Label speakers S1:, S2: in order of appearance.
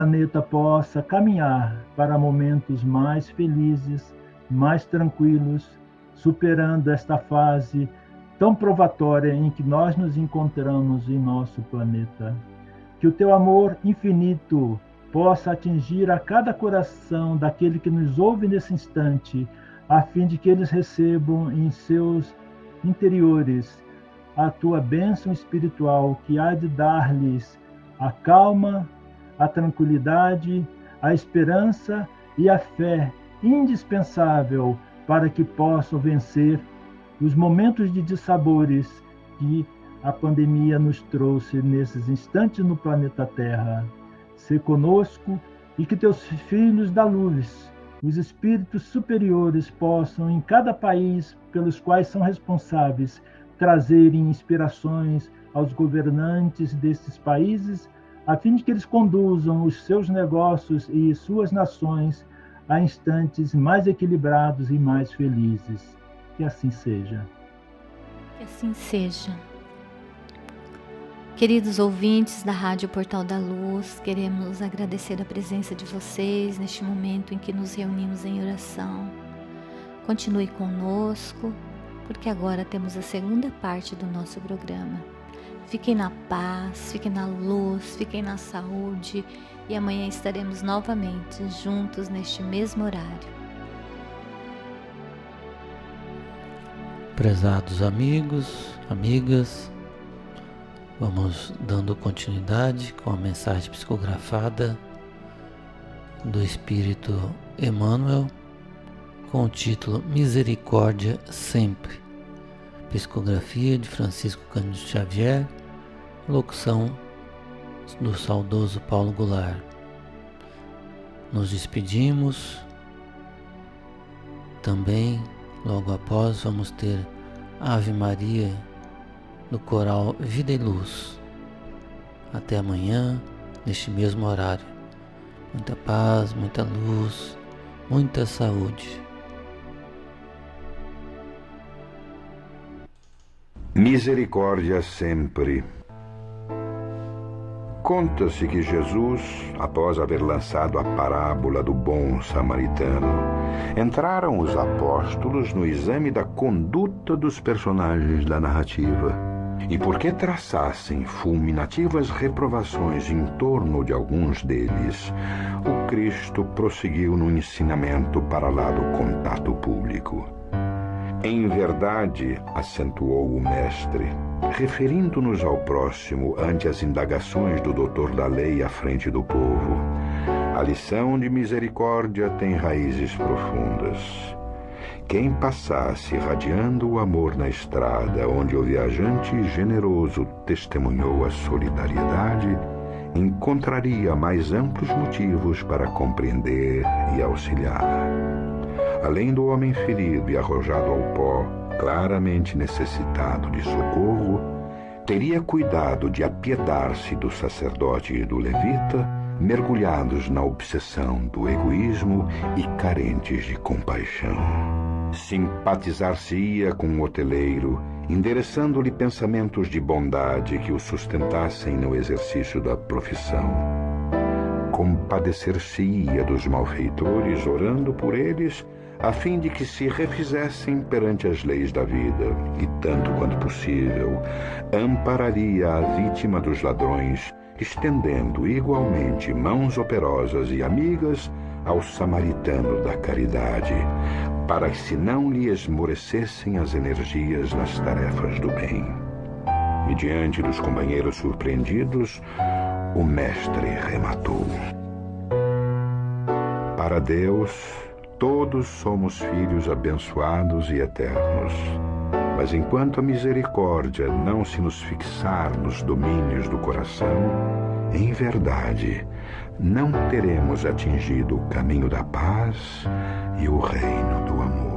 S1: planeta possa caminhar para momentos mais felizes, mais tranquilos, superando esta fase tão provatória em que nós nos encontramos em nosso planeta. Que o teu amor infinito possa atingir a cada coração daquele que nos ouve nesse instante, a fim de que eles recebam em seus interiores a tua bênção espiritual, que há de dar-lhes a calma, a tranquilidade, a esperança e a fé indispensável para que possam vencer os momentos de dissabores que a pandemia nos trouxe nesses instantes no planeta Terra. Sê conosco e que teus filhos da luz, os espíritos superiores, possam, em cada país pelos quais são responsáveis, trazerem inspirações aos governantes desses países, a fim de que eles conduzam os seus negócios e suas nações a instantes mais equilibrados e mais felizes. Que assim seja.
S2: Que assim seja. Queridos ouvintes da Rádio Portal da Luz, queremos agradecer a presença de vocês neste momento em que nos reunimos em oração. Continue conosco, porque agora temos a segunda parte do nosso programa. Fiquem na paz, fiquem na luz, fiquem na saúde e amanhã estaremos novamente juntos neste mesmo horário.
S3: Prezados amigos, amigas, vamos dando continuidade com a mensagem psicografada do Espírito Emmanuel com o título Misericórdia Sempre. Psicografia de Francisco Cândido Xavier, locução do saudoso Paulo Goulart. Nos despedimos. Também, logo após, vamos ter Ave Maria do coral Vida e Luz. Até amanhã, neste mesmo horário. Muita paz, muita luz, muita saúde.
S4: Misericórdia sempre. Conta-se que Jesus, após haver lançado a parábola do bom samaritano, entraram os apóstolos no exame da conduta dos personagens da narrativa. E porque traçassem fulminativas reprovações em torno de alguns deles, o Cristo prosseguiu no ensinamento para lá do contato público. Em verdade, acentuou o mestre, referindo-nos ao próximo ante as indagações do doutor da lei à frente do povo, a lição de misericórdia tem raízes profundas. Quem passasse irradiando o amor na estrada onde o viajante generoso testemunhou a solidariedade, encontraria mais amplos motivos para compreender e auxiliar. Além do homem ferido e arrojado ao pó, claramente necessitado de socorro, teria cuidado de apiedar-se do sacerdote e do levita, mergulhados na obsessão do egoísmo e carentes de compaixão. Simpatizar-se-ia com o hoteleiro, endereçando-lhe pensamentos de bondade que o sustentassem no exercício da profissão. Compadecer-se-ia dos malfeitores, orando por eles, a fim de que se refizessem perante as leis da vida, e tanto quanto possível, ampararia a vítima dos ladrões, estendendo igualmente mãos operosas e amigas ao samaritano da caridade, para que se não lhe esmorecessem as energias nas tarefas do bem. E diante dos companheiros surpreendidos, o mestre rematou: para Deus, todos somos filhos abençoados e eternos. Mas enquanto a misericórdia não se nos fixar nos domínios do coração, em verdade, não teremos atingido o caminho da paz e o reino do amor.